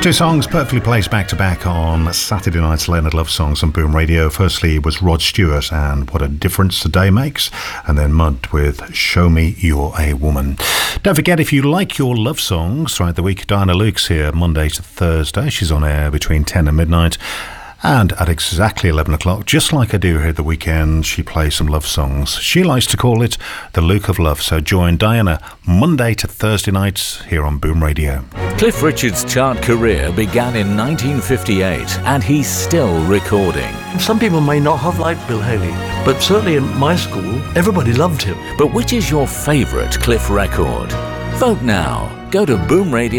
Two songs perfectly placed back to back on Saturday night's Leonard Love Songs on Boom Radio. Firstly was Rod Stewart and What a Difference a Day Makes, and then Mud with Show Me You're a Woman. Don't forget, if you like your love songs throughout the week, Diana Luke's here Monday to Thursday. She's on air between 10 and midnight. And at exactly 11 o'clock, just like I do here at the weekend, she plays some love songs. She likes to call it the Luke of Love. So join Diana Monday to Thursday nights here on Boom Radio. Cliff Richard's chart career began in 1958 and he's still recording. Some people may not have liked Bill Haley, but certainly in my school, everybody loved him. But which is your favourite Cliff record? Vote now. Go to Boom Radio.